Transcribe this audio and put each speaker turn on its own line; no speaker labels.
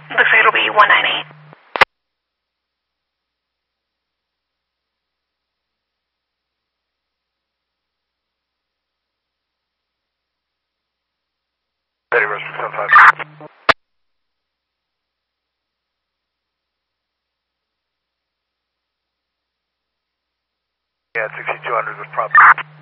Looks like it'll be 198.
Steady, Rush 75. Yeah, 6200 was probably.